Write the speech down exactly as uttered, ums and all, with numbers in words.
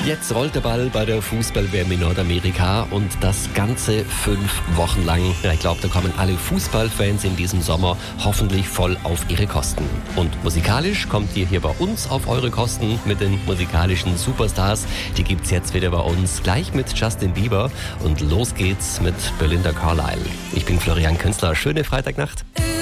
Jetzt rollt der Ball bei der Fußball-W M in Nordamerika und das Ganze fünf Wochen lang. Ja, ich glaube, da kommen alle Fußballfans in diesem Sommer hoffentlich voll auf ihre Kosten. Und musikalisch kommt ihr hier bei uns auf eure Kosten mit den musikalischen Superstars. Die gibt's jetzt wieder bei uns, gleich mit Justin Bieber. Und los geht's mit Belinda Carlisle. Ich bin Florian Künstler. Schöne Freitagnacht.